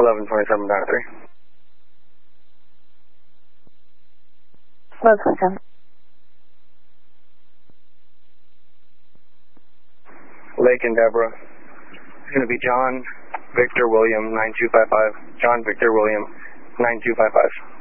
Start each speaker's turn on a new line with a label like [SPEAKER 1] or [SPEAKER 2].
[SPEAKER 1] 1127.3.
[SPEAKER 2] 1127.
[SPEAKER 1] Lake and Deborah. It's going to be John Victor William 9255. John Victor William 9255.